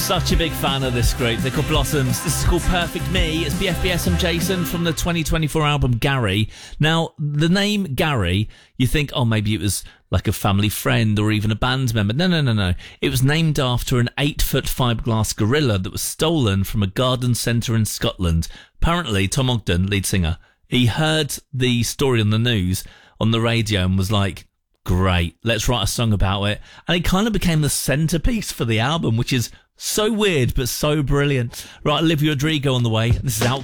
Such a big fan of this group. They're called Blossoms. This is called Perfect Me. It's BFBS and Jason from the 2024 album Gary. Now, the name Gary, you think, oh, maybe it was like a family friend or even a band member. No. It was named after an 8-foot fiberglass gorilla that was stolen from a garden centre in Scotland. Apparently, Tom Ogden, lead singer, he heard the story on the news, on the radio, and was like, great, let's write a song about it. And it kind of became the centrepiece for the album, which is so weird but so brilliant. Right, Olivia Rodrigo on the way. This is Out.